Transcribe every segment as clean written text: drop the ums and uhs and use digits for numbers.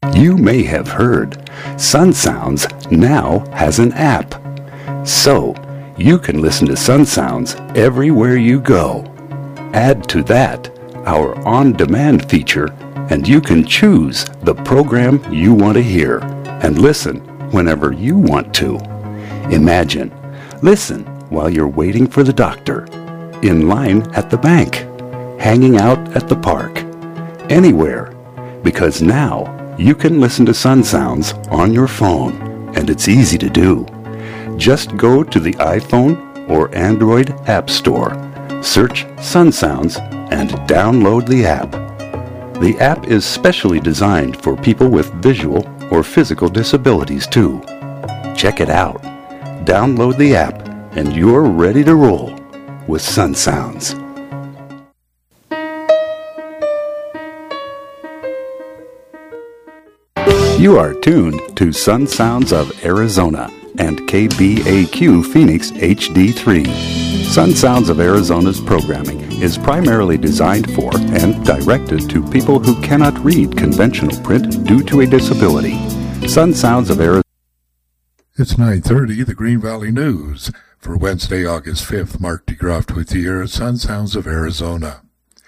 You may have heard Sun Sounds now has an app. So, you can listen to Sun Sounds everywhere you go. Add to that our on-demand feature, and you can choose the program you want to hear and listen whenever you want to. Imagine, listen while you're waiting for the doctor, in line at the bank, hanging out at the park, anywhere, because now you can listen to Sun Sounds on your phone, and it's easy to do. Just go to the iPhone or Android App Store, search Sun Sounds, and download the app. The app is specially designed for people with visual or physical disabilities too. Check it out. Download the app, and you're ready to roll with Sun Sounds. You are tuned to Sun Sounds of Arizona and KBAQ Phoenix HD3. Sun Sounds of Arizona's programming is primarily designed for and directed to people who cannot read conventional print due to a disability. Sun Sounds of Arizona. It's 9:30, the Green Valley News, for Wednesday, August 5th. Mark DeGroft with you here at Sun Sounds of Arizona.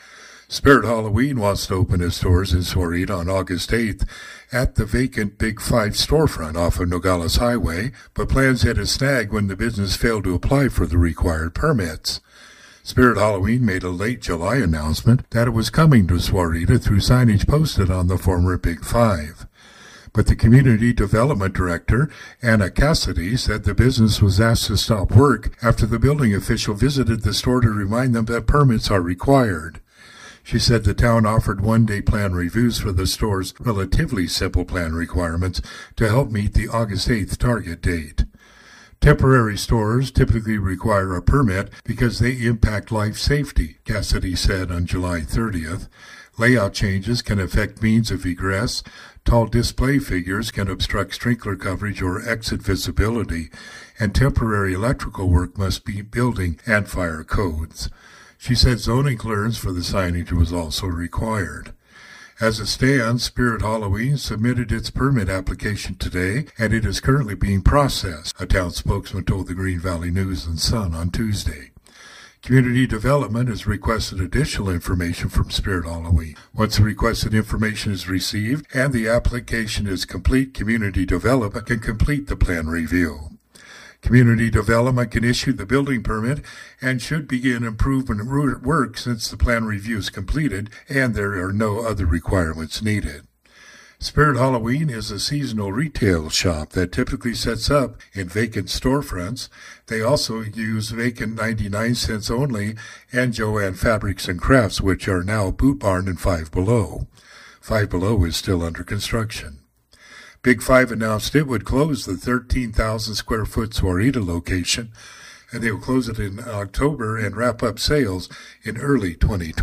Spirit Halloween wants to open its doors in Sahuarita on August 8th at the vacant Big 5 storefront off of Nogales Highway, but plans hit a snag when the business failed to apply for the required permits. Spirit Halloween made a late July announcement that it was coming to Sahuarita through signage posted on the former Big 5. But the Community Development Director, Anna Cassidy, said the business was asked to stop work after the building official visited the store to remind them that permits are required. She said the town offered one-day plan reviews for the store's relatively simple plan requirements to help meet the August 8th target date. Temporary stores typically require a permit because they impact life safety, Cassidy said on July 30th. Layout changes can affect means of egress. Tall display figures can obstruct sprinkler coverage or exit visibility, and temporary electrical work must meet building and fire codes. She said zoning clearance for the signage was also required. As it stands, Spirit Halloween submitted its permit application today, and it is currently being processed, a town spokesman told the Green Valley News and Sun on Tuesday. Community Development has requested additional information from Spirit Halloween. Once the requested information is received and the application is complete, Community Development can complete the plan review. Community Development can issue the building permit and should begin improvement work since the plan review is completed and there are no other requirements needed. Spirit Halloween is a seasonal retail shop that typically sets up in vacant storefronts. They also use vacant 99 cents only and Jo-Ann Fabrics and Crafts, which are now Boot Barn and Five Below. Five Below is still under construction. Big 5 announced it would close the 13,000 square foot Sahuarita location, and they will close it in October and wrap up sales in early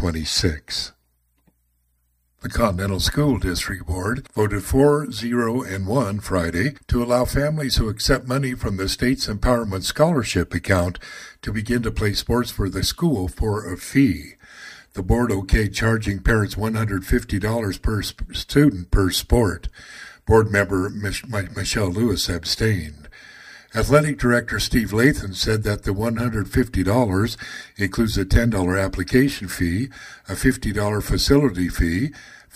2026. The Continental School District Board voted 4-0-1 Friday to allow families who accept money from the state's Empowerment Scholarship account to begin to play sports for the school for a fee. The board okayed charging parents $150 per student per sport. Board member Michelle Lewis abstained. Athletic Director Steve Lathan said that the $150 includes a $10 application fee, a $50 facility fee,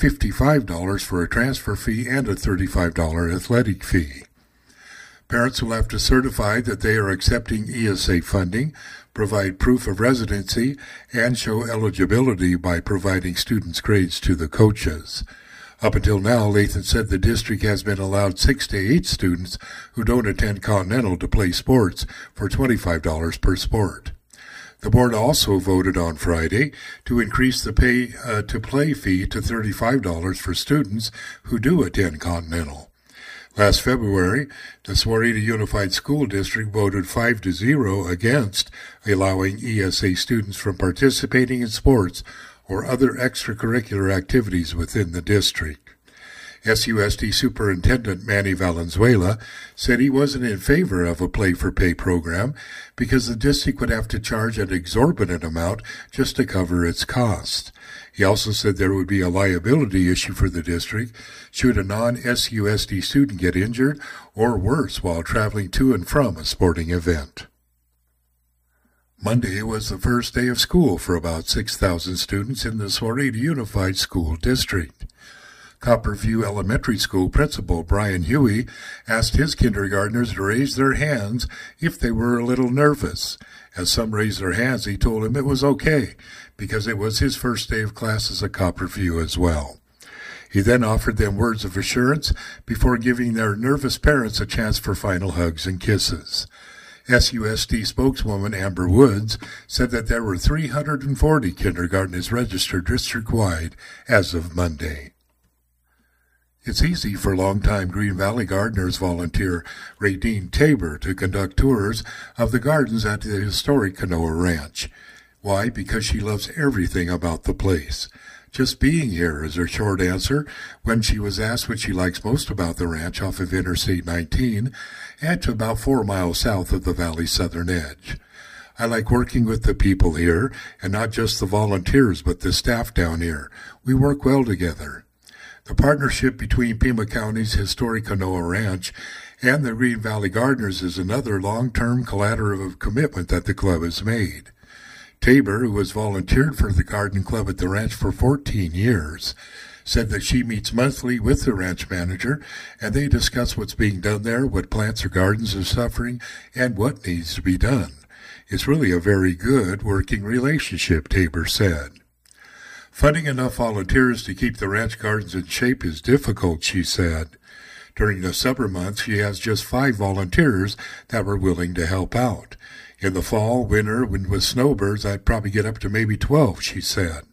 $55 for a transfer fee, and a $35 athletic fee. Parents will have to certify that they are accepting ESA funding, provide proof of residency, and show eligibility by providing students' grades to the coaches. Up until now, Lathan said the district has been allowed 6 to 8 students who don't attend Continental to play sports for $25 per sport. The board also voted on Friday to increase the pay-to-play fee to $35 for students who do attend Continental. Last February, the Sahuarita Unified School District voted 5-0 against allowing ESA students from participating in sports or other extracurricular activities within the district. SUSD Superintendent Manny Valenzuela said he wasn't in favor of a play-for-pay program because the district would have to charge an exorbitant amount just to cover its costs. He also said there would be a liability issue for the district should a non-SUSD student get injured or worse while traveling to and from a sporting event. Monday was the first day of school for about 6,000 students in the Sahuarita Unified School District. Copperview Elementary School Principal Brian Huey asked his kindergartners to raise their hands if they were a little nervous. As some raised their hands, he told them it was okay, because it was his first day of classes at Copperview as well. He then offered them words of assurance before giving their nervous parents a chance for final hugs and kisses. SUSD spokeswoman Amber Woods said that there were 340 kindergartners registered district-wide as of Monday. It's easy for longtime Green Valley Gardeners volunteer Radine Tabor to conduct tours of the gardens at the historic Canoa Ranch. Why? Because she loves everything about the place. Just being here is her short answer when she was asked what she likes most about the ranch off of Interstate 19 and to about 4 miles south of the valley's southern edge. I like working with the people here, and not just the volunteers, but the staff down here. We work well together. The partnership between Pima County's historic Canoa Ranch and the Green Valley Gardeners is another long-term collaborative commitment that the club has made. Tabor, who has volunteered for the garden club at the ranch for 14 years, said that she meets monthly with the ranch manager, and they discuss what's being done there, what plants or gardens are suffering, and what needs to be done. It's really a very good working relationship, Tabor said. Finding enough volunteers to keep the ranch gardens in shape is difficult, she said. During the summer months, she has just 5 volunteers that were willing to help out. In the fall, winter, when with snowbirds, I'd probably get up to maybe 12, she said.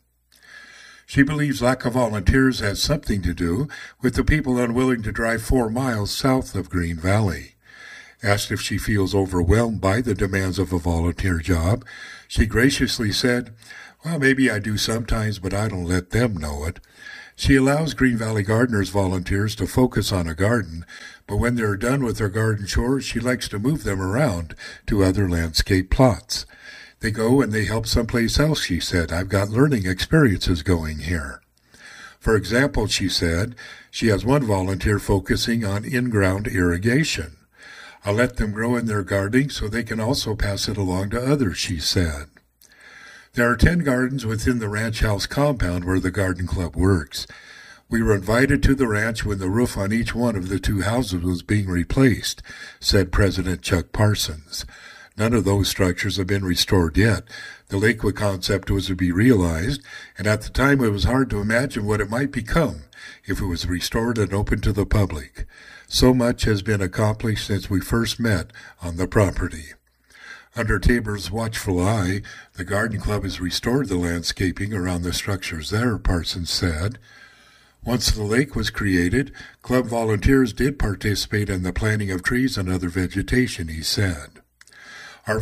She believes lack of volunteers has something to do with the people unwilling to drive 4 miles south of Green Valley. Asked if she feels overwhelmed by the demands of a volunteer job, she graciously said, "Well, maybe I do sometimes, but I don't let them know it." She allows Green Valley Gardeners volunteers to focus on a garden, but when they're done with their garden chores, she likes to move them around to other landscape plots. They go and they help someplace else, she said. I've got learning experiences going here. For example, she said, she has one volunteer focusing on in-ground irrigation. I'll let them grow in their gardening so they can also pass it along to others, she said. There are 10 gardens within the ranch house compound where the garden club works. We were invited to the ranch when the roof on each one of the 2 houses was being replaced, said President Chuck Parsons. None of those structures have been restored yet. The Lakewood concept was to be realized, and at the time it was hard to imagine what it might become if it was restored and open to the public. So much has been accomplished since we first met on the property. Under Tabor's watchful eye, the garden club has restored the landscaping around the structures there, Parsons said. Once the lake was created, club volunteers did participate in the planting of trees and other vegetation, he said. Our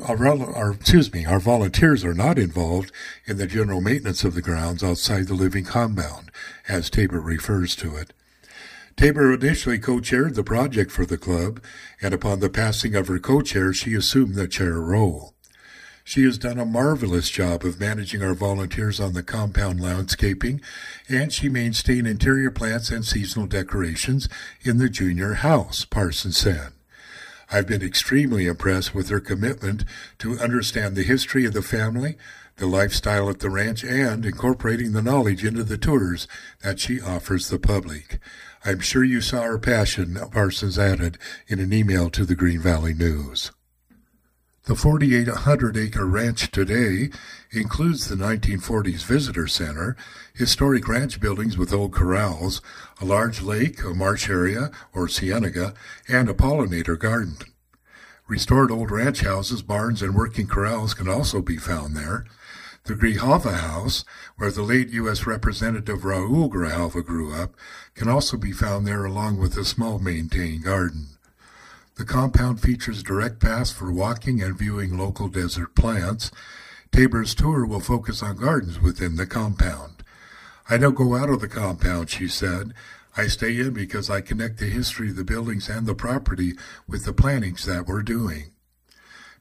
volunteers are not involved in the general maintenance of the grounds outside the living compound, as Tabor refers to it. Tabor initially co-chaired the project for the club, and upon the passing of her co-chair, she assumed the chair role. She has done a marvelous job of managing our volunteers on the compound landscaping, and she maintained interior plants and seasonal decorations in the junior house, Parsons said. I've been extremely impressed with her commitment to understand the history of the family, the lifestyle at the ranch, and incorporating the knowledge into the tours that she offers the public. I'm sure you saw her passion, Parsons added in an email to the Green Valley News. The 4,800-acre ranch today includes the 1940s visitor center, historic ranch buildings with old corrals, a large lake, a marsh area, or cienega, and a pollinator garden. Restored old ranch houses, barns, and working corrals can also be found there. The Grijalva House, where the late U.S. Representative Raul Grijalva grew up, can also be found there along with a small maintained garden. The compound features direct paths for walking and viewing local desert plants. Tabor's tour will focus on gardens within the compound. I don't go out of the compound, she said. I stay in because I connect the history of the buildings and the property with the plantings that we're doing.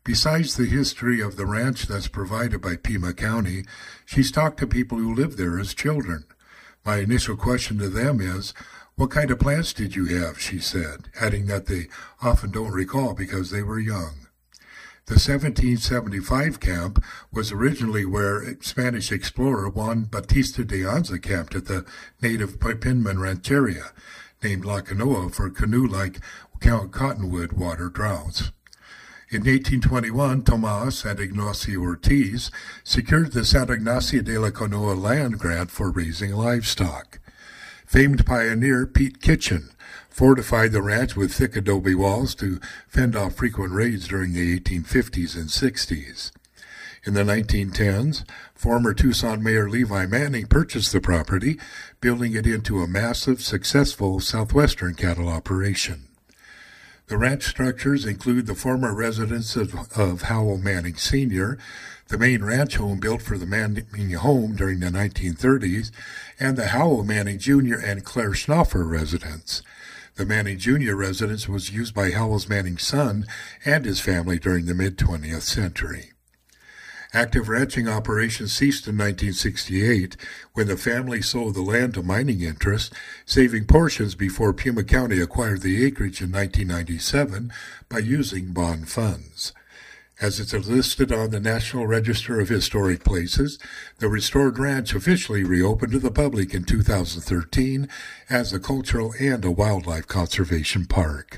Besides the history of the ranch that's provided by Pima County, she's talked to people who lived there as children. My initial question to them is, "What kind of plants did you have?" she said, adding that they often don't recall because they were young. The 1775 camp was originally where Spanish explorer Juan Bautista de Anza camped at the native Pinman Rancheria, named La Canoa for canoe-like cottonwood water droughts. In 1821, Tomas and Ignacio Ortiz secured the Santa Ignacia de la Canoa land grant for raising livestock. Famed pioneer Pete Kitchen fortified the ranch with thick adobe walls to fend off frequent raids during the 1850s and 60s. In the 1910s, former Tucson Mayor Levi Manning purchased the property, building it into a massive, successful southwestern cattle operation. The ranch structures include the former residence of Howell Manning Sr., the main ranch home built for the Manning home during the 1930s, and the Howell Manning Jr. and Claire Schnaufer residence. The Manning Jr. residence was used by Howell's Manning son and his family during the mid-20th century. Active ranching operations ceased in 1968 when the family sold the land to mining interests, saving portions before Pima County acquired the acreage in 1997 by using bond funds. As it's listed on the National Register of Historic Places, the restored ranch officially reopened to the public in 2013 as a cultural and a wildlife conservation park.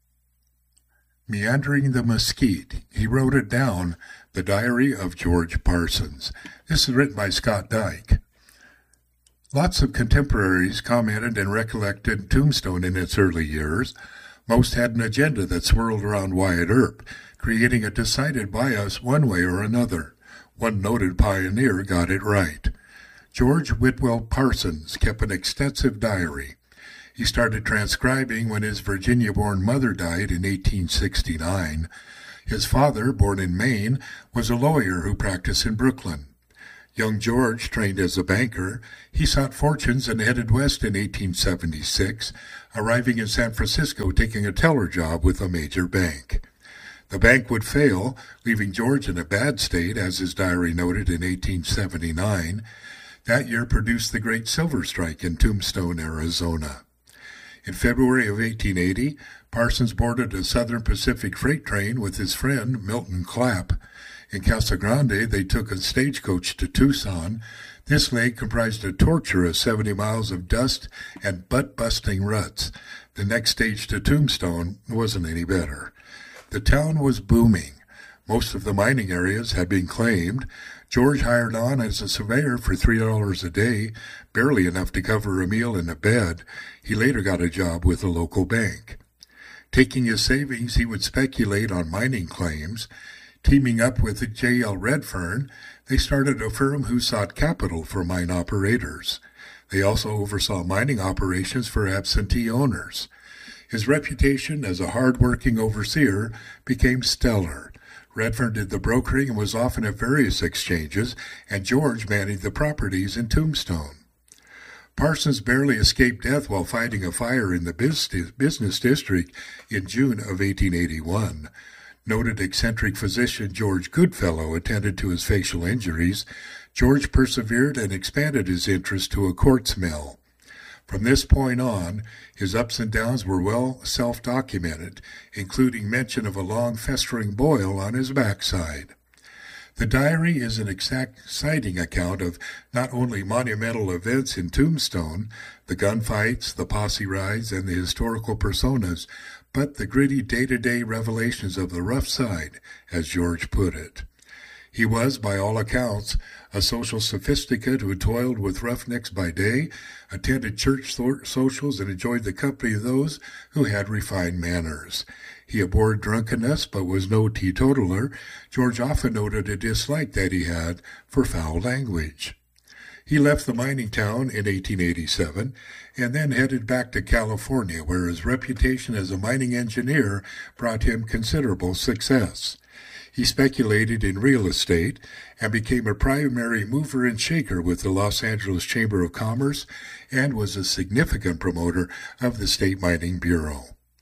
Meandering the Mesquite, he wrote it down, The Diary of George Parsons. This is written by Scott Dyke. Lots of contemporaries commented and recollected Tombstone in its early years. Most had an agenda that swirled around Wyatt Earp, creating a decided bias one way or another. One noted pioneer got it right. George Whitwell Parsons kept an extensive diary. He started transcribing when his Virginia-born mother died in 1869. His father, born in Maine, was a lawyer who practiced in Brooklyn. Young George trained as a banker. He sought fortunes and headed west in 1876, arriving in San Francisco taking a teller job with a major bank. The bank would fail, leaving George in a bad state, as his diary noted in 1879. That year produced the Great Silver Strike in Tombstone, Arizona. In February of 1880, Parsons boarded a Southern Pacific freight train with his friend Milton Clapp. In Casa Grande, they took a stagecoach to Tucson. This leg comprised a torturous 70 miles of dust and butt-busting ruts. The next stage to Tombstone wasn't any better. The town was booming. Most of the mining areas had been claimed. George hired on as a surveyor for $3 a day, barely enough to cover a meal and a bed. He later got a job with a local bank. Taking his savings, he would speculate on mining claims. Teaming up with J.L. Redfern, they started a firm who sought capital for mine operators. They also oversaw mining operations for absentee owners. His reputation as a hard-working overseer became stellar. Redfern did the brokering and was often at various exchanges, and George managed the properties in Tombstone. Parsons barely escaped death while fighting a fire in the business district in June of 1881. Noted eccentric physician George Goodfellow attended to his facial injuries. George persevered and expanded his interest to a quartz mill. From this point on, his ups and downs were well self-documented, including mention of a long festering boil on his backside. The diary is an exciting account of not only monumental events in Tombstone, the gunfights, the posse rides, and the historical personas, but the gritty day-to-day revelations of the rough side, as George put it. He was, by all accounts, a social sophisticate who toiled with roughnecks by day, attended church socials, and enjoyed the company of those who had refined manners. He abhorred drunkenness, but was no teetotaler. George often noted a dislike that he had for foul language. He left the mining town in 1887 and then headed back to California, where his reputation as a mining engineer brought him considerable success. He speculated in real estate and became a primary mover and shaker with the Los Angeles Chamber of Commerce and was a significant promoter of the State Mining Bureau.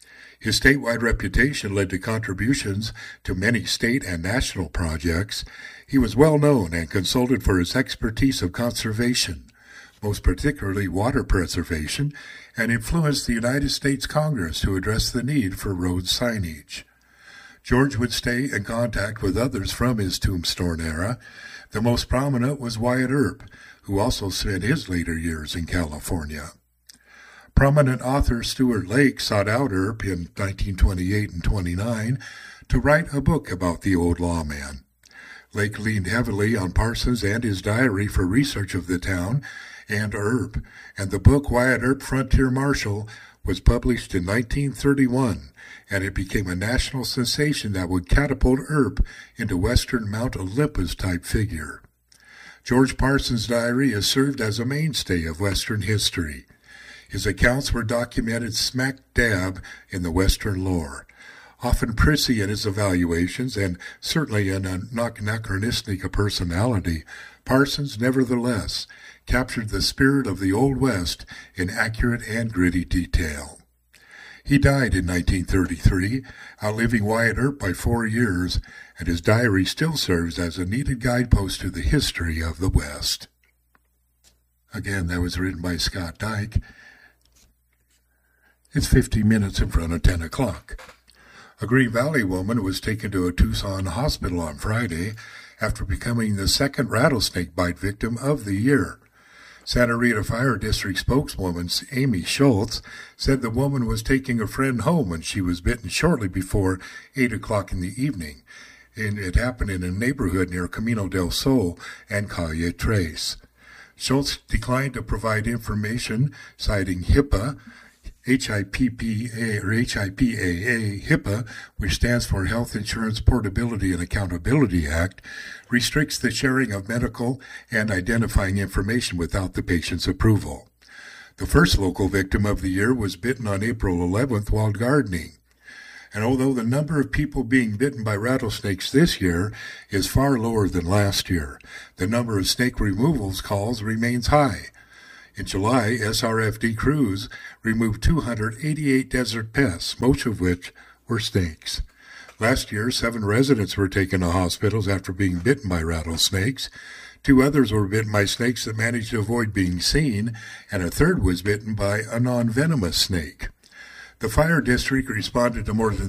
His statewide reputation led to contributions to many state and national projects. He was well known and consulted for his expertise of conservation, most particularly water preservation, and influenced the United States Congress to address the need for road signage. George would stay in contact with others from his Tombstone era. The most prominent was Wyatt Earp, who also spent his later years in California. Prominent author Stuart Lake sought out Earp in 1928 and 29 to write a book about the old lawman. Lake leaned heavily on Parsons and his diary for research of the town and Earp, and the book Wyatt Earp, Frontier Marshal was published in 1931, and it became a national sensation that would catapult Earp into Western Mount Olympus-type figure. George Parsons' diary has served as a mainstay of Western history. His accounts were documented smack dab in the Western lore. Often prissy in his evaluations and certainly an anachronistic personality, Parsons nevertheless captured the spirit of the Old West in accurate and gritty detail. He died in 1933, outliving Wyatt Earp by 4 years, and his diary still serves as a needed guidepost to the history of the West. Again, that was written by Scott Dyke. It's 50 minutes in front of 10 o'clock. A Green Valley woman was taken to a Tucson hospital on Friday after becoming the second rattlesnake bite victim of the year. Santa Rita Fire District spokeswoman Amy Schultz said the woman was taking a friend home when she was bitten shortly before 8 o'clock in the evening, and it happened in a neighborhood near Camino del Sol and Calle Tres. Schultz declined to provide information, citing HIPAA, HIPAA, which stands for Health Insurance Portability and Accountability Act, restricts the sharing of medical and identifying information without the patient's approval. The first local victim of the year was bitten on April 11th while gardening. And although the number of people being bitten by rattlesnakes this year is far lower than last year, the number of snake removals calls remains high. In July, SRFD crews removed 288 desert pests, most of which were snakes. Last year, 7 residents were taken to hospitals after being bitten by rattlesnakes. 2 others were bitten by snakes that managed to avoid being seen, and a third was bitten by a non-venomous snake. The fire district responded to more than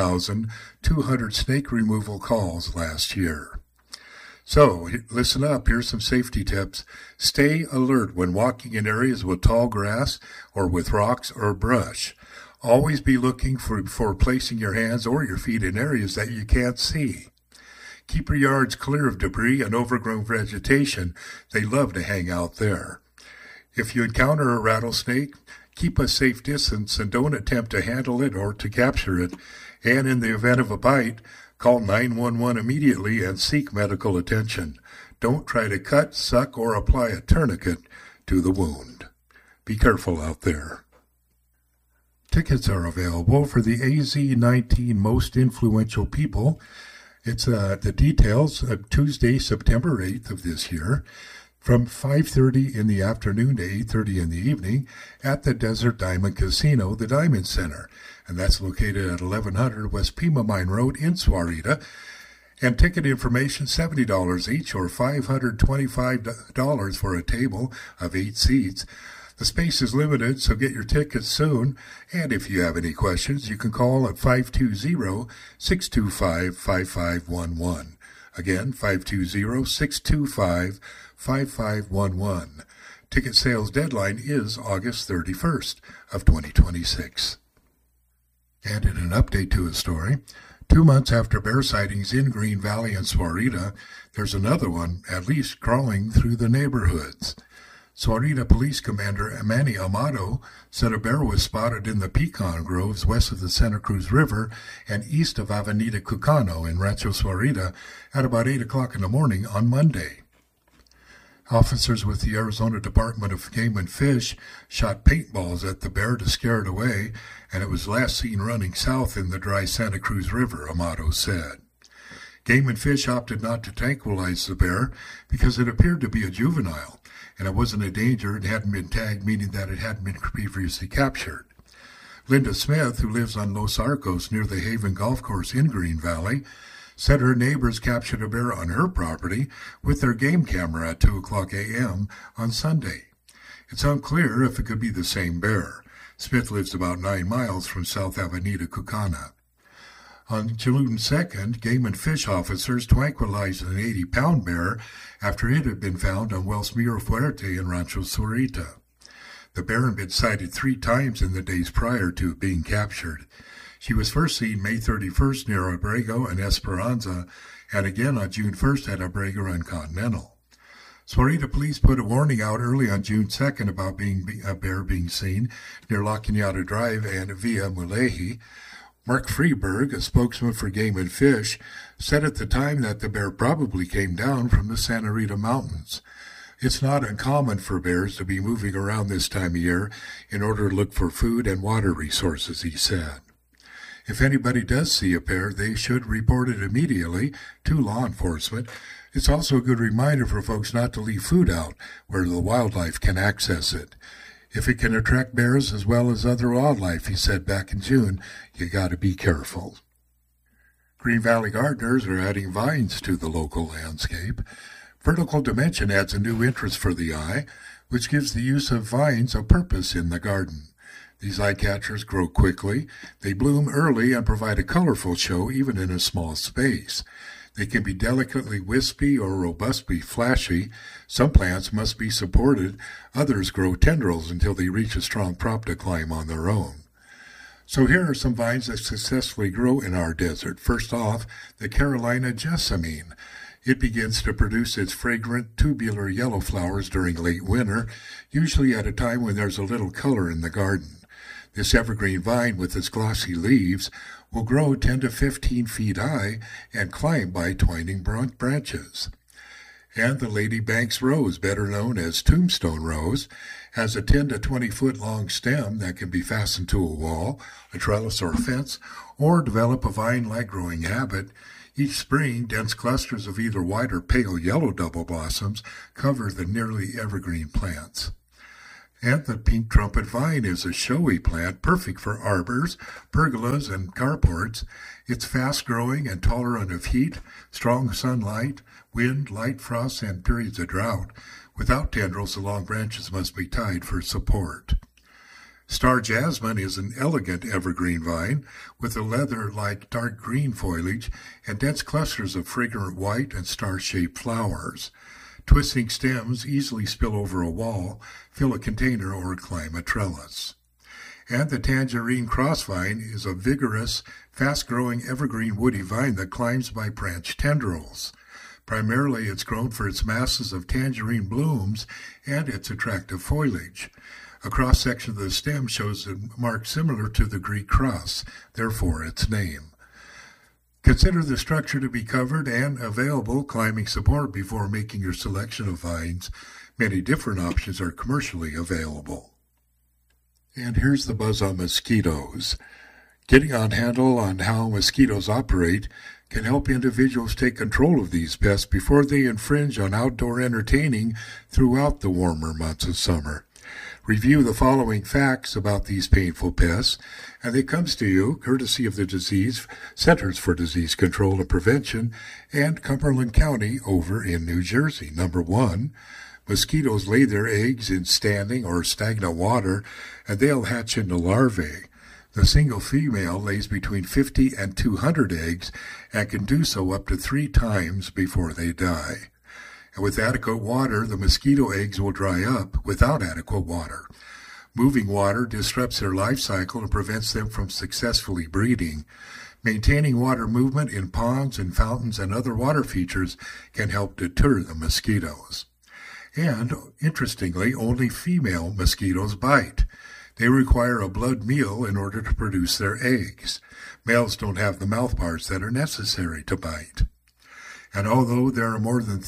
3,200 snake removal calls last year. So, listen up, here's some safety tips. Stay alert when walking in areas with tall grass or with rocks or brush. Always be looking for placing your hands or your feet in areas that you can't see. Keep your yards clear of debris and overgrown vegetation. They love to hang out there. If you encounter a rattlesnake, keep a safe distance and don't attempt to handle it or to capture it. And in the event of a bite, call 911 immediately and seek medical attention. Don't try to cut, suck, or apply a tourniquet to the wound. Be careful out there. Tickets are available for the AZ19 Most Influential People. It's the details of Tuesday, September 8th of this year, from 5:30 in the afternoon to 8:30 in the evening at the Desert Diamond Casino, the Diamond Center. And that's located at 1100 West Pima Mine Road in Sahuarita. And ticket information, $70 each or $525 for a table of 8 seats. The space is limited, so get your tickets soon. And if you have any questions, you can call at 520-625-5511. Again, 520-625-5511. Ticket sales deadline is August 31st of 2026. And in an update to a story, 2 months after bear sightings in Green Valley and Sahuarita, there's another one at least crawling through the neighborhoods. Sahuarita Police Commander Manny Amado said a bear was spotted in the pecan groves west of the Santa Cruz River and east of Avenida Cucano in Rancho Sahuarita at about 8 o'clock in the morning on Monday. Officers with the Arizona Department of Game and Fish shot paintballs at the bear to scare it away, and it was last seen running south in the dry Santa Cruz River, Amado said. Game and Fish opted not to tranquilize the bear because it appeared to be a juvenile, and it wasn't a danger and hadn't been tagged, meaning that it hadn't been previously captured. Linda Smith, who lives on Los Arcos near the Haven Golf Course in Green Valley, said her neighbors captured a bear on her property with their game camera at 2 o'clock a.m. on Sunday. It's unclear if it could be the same bear. Smith lives about 9 miles from South Avenida Cucana. On June 2nd, Game and Fish officers tranquilized an 80-pound bear after it had been found on Wells Mira Fuerte in Rancho Sorita. The bear had been sighted 3 times in the days prior to it being captured. She was first seen May 31st near Abrego and Esperanza, and again on June 1st at Abrego and Continental. Sorita police put a warning out early on June 2nd about a bear being seen near La Cañada Drive and Via Mulehi. Mark Freeberg, a spokesman for Game and Fish, said at the time that the bear probably came down from the Santa Rita Mountains. It's not uncommon for bears to be moving around this time of year in order to look for food and water resources, he said. If anybody does see a bear, they should report it immediately to law enforcement. It's also a good reminder for folks not to leave food out where the wildlife can access it. If it can attract bears as well as other wildlife, he said back in June, you got to be careful. Green Valley gardeners are adding vines to the local landscape. Vertical dimension adds a new interest for the eye, which gives the use of vines a purpose in the garden. These eye catchers grow quickly, they bloom early and provide a colorful show even in a small space. They can be delicately wispy or robustly flashy. Some plants must be supported, others grow tendrils until they reach a strong prop to climb on their own. So here are some vines that successfully grow in our desert. First off, the Carolina jessamine. It begins to produce its fragrant tubular yellow flowers during late winter, usually at a time when there's a little color in the garden. This evergreen vine with its glossy leaves will grow 10 to 15 feet high and climb by twining branches. And the Lady Banks rose, better known as tombstone rose, has a 10 to 20 foot long stem that can be fastened to a wall, a trellis or fence, or develop a vine-like growing habit. Each spring, dense clusters of either white or pale yellow double blossoms cover the nearly evergreen plants. And the pink trumpet vine is a showy plant perfect for arbors, pergolas, and carports. It's fast-growing and tolerant of heat, strong sunlight, wind, light frosts, and periods of drought. Without tendrils, the long branches must be tied for support. Star jasmine is an elegant evergreen vine with a leather-like dark green foliage and dense clusters of fragrant white and star-shaped flowers. Twisting stems easily spill over a wall, fill a container, or climb a trellis. And the tangerine crossvine is a vigorous, fast-growing evergreen woody vine that climbs by branch tendrils. Primarily, it's grown for its masses of tangerine blooms and its attractive foliage. A cross-section of the stem shows a mark similar to the Greek cross, therefore its name. Consider the structure to be covered and available climbing support before making your selection of vines. Many different options are commercially available. And here's the buzz on mosquitoes. Getting on handle on how mosquitoes operate can help individuals take control of these pests before they infringe on outdoor entertaining throughout the warmer months of summer. Review the following facts about these painful pests, and it comes to you courtesy of the Disease Centers for Disease Control and Prevention and Cumberland County over in New Jersey. Number 1, mosquitoes lay their eggs in standing or stagnant water, and they'll hatch into larvae. The single female lays between 50 and 200 eggs and can do so up to 3 times before they die. And with adequate water, the mosquito eggs will dry up without adequate water. Moving water disrupts their life cycle and prevents them from successfully breeding. Maintaining water movement in ponds and fountains and other water features can help deter the mosquitoes. And, interestingly, only female mosquitoes bite. They require a blood meal in order to produce their eggs. Males don't have the mouthparts that are necessary to bite. And although there are more than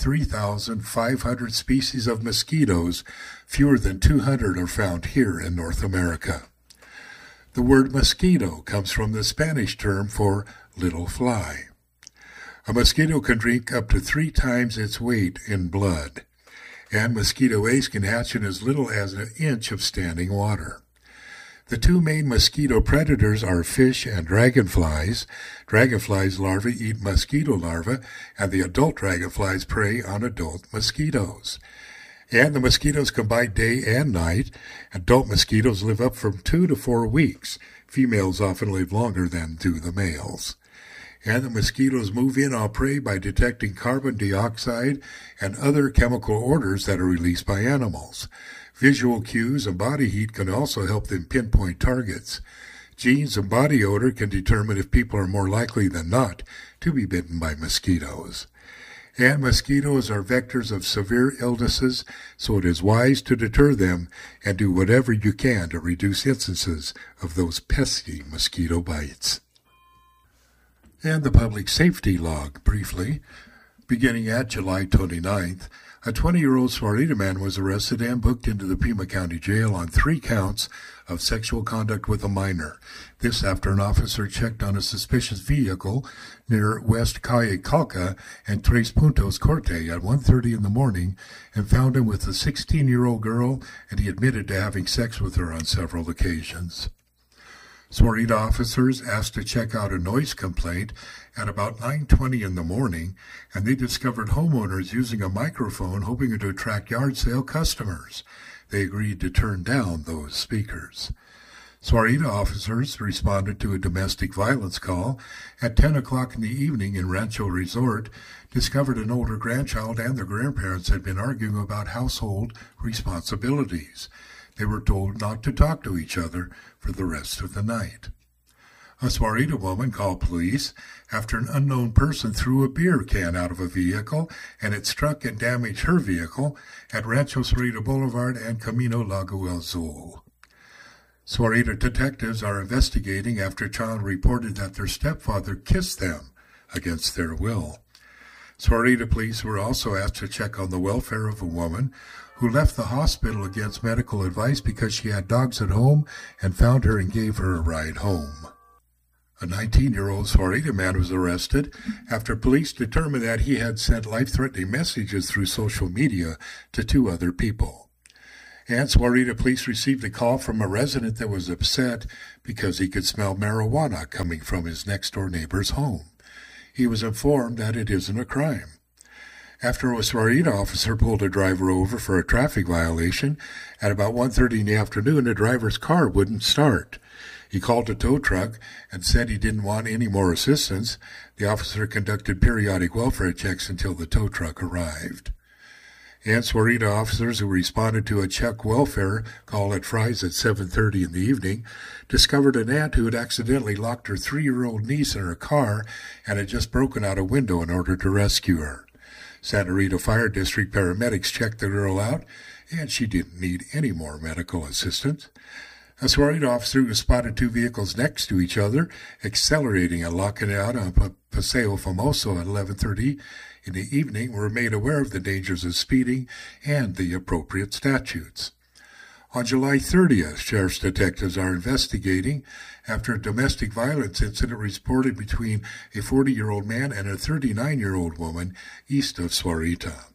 3,500 species of mosquitoes, fewer than 200 are found here in North America. The word mosquito comes from the Spanish term for little fly. A mosquito can drink up to 3 times its weight in blood, and mosquito eggs can hatch in as little as an inch of standing water. The two main mosquito predators are fish and dragonflies. Dragonflies' larvae eat mosquito larvae, and the adult dragonflies prey on adult mosquitoes. And the mosquitoes can bite day and night. Adult mosquitoes live up from 2 to 4 weeks. Females often live longer than do the males. And the mosquitoes move in on prey by detecting carbon dioxide and other chemical odors that are released by animals. Visual cues and body heat can also help them pinpoint targets. Genes and body odor can determine if people are more likely than not to be bitten by mosquitoes. And mosquitoes are vectors of severe illnesses, so it is wise to deter them and do whatever you can to reduce instances of those pesky mosquito bites. And the public safety log, briefly. Beginning at July 29th, a 20-year-old Sahuarita man was arrested and booked into the Pima County Jail on 3 counts of sexual conduct with a minor. This after an officer checked on a suspicious vehicle near West Calle Calca and Tres Puntos Corte at 1:30 in the morning and found him with a 16-year-old girl, and he admitted to having sex with her on several occasions. Sahuarita officers asked to check out a noise complaint at about 9:20 in the morning, and they discovered homeowners using a microphone hoping to attract yard sale customers. They agreed to turn down those speakers. Sahuarita officers responded to a domestic violence call at 10 o'clock in the evening in Rancho Resort, discovered an older grandchild and their grandparents had been arguing about household responsibilities. They were told not to talk to each other for the rest of the night. A Sahuarita woman called police after an unknown person threw a beer can out of a vehicle and it struck and damaged her vehicle at Rancho Sahuarita Boulevard and Camino Lago Azul. Sahuarita detectives are investigating after a child reported that their stepfather kissed them against their will. Sahuarita police were also asked to check on the welfare of a woman who left the hospital against medical advice because she had dogs at home and found her and gave her a ride home. A 19-year-old Sahuarita man was arrested after police determined that he had sent life-threatening messages through social media to 2 other people. And Sahuarita police received a call from a resident that was upset because he could smell marijuana coming from his next-door neighbor's home. He was informed that it isn't a crime. After a Sahuarita officer pulled a driver over for a traffic violation, at about 1:30 in the afternoon, the driver's car wouldn't start. He called a tow truck and said he didn't want any more assistance. The officer conducted periodic welfare checks until the tow truck arrived. And Sahuarita officers who responded to a check welfare call at Fry's at 7:30 in the evening discovered an aunt who had accidentally locked her 3-year-old niece in her car and had just broken out a window in order to rescue her. Santa Rita Fire District paramedics checked the girl out, and she didn't need any more medical assistance. A Sahuarita officer who spotted 2 vehicles next to each other, accelerating and locking out on Paseo Famoso at 11:30 in the evening, were made aware of the dangers of speeding and the appropriate statutes. On July 30th, sheriff's detectives are investigating after a domestic violence incident reported between a 40-year-old man and a 39-year-old woman east of Sahuarita.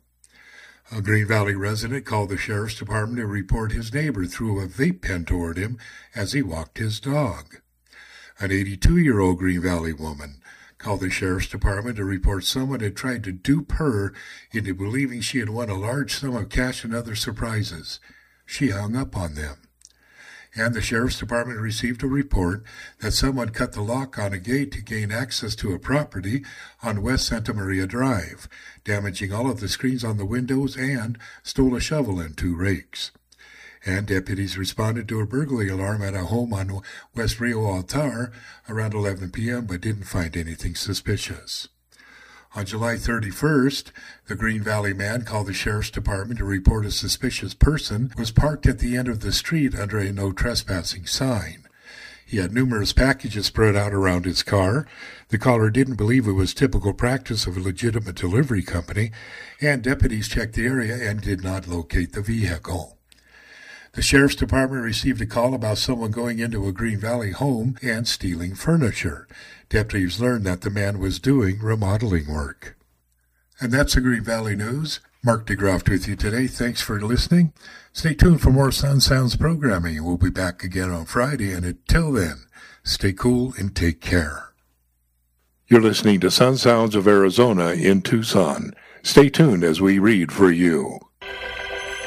A Green Valley resident called the sheriff's department to report his neighbor threw a vape pen toward him as he walked his dog. An 82-year-old Green Valley woman called the sheriff's department to report someone had tried to dupe her into believing she had won a large sum of cash and other surprises. She hung up on them. And the sheriff's department received a report that someone cut the lock on a gate to gain access to a property on West Santa Maria Drive, damaging all of the screens on the windows and stole a shovel and 2 rakes. And deputies responded to a burglary alarm at a home on West Rio Altar around 11 p.m. but didn't find anything suspicious. On July 31st, the Green Valley man called the sheriff's department to report a suspicious person was parked at the end of the street under a no trespassing sign. He had numerous packages spread out around his car. The caller didn't believe it was typical practice of a legitimate delivery company, and deputies checked the area and did not locate the vehicle. The sheriff's department received a call about someone going into a Green Valley home and stealing furniture. Deputies learned that the man was doing remodeling work. And that's the Green Valley News. Mark DeGroft with you today. Thanks for listening. Stay tuned for more Sun Sounds programming. We'll be back again on Friday, and until then, stay cool and take care. You're listening to Sun Sounds of Arizona in Tucson. Stay tuned as we read for you.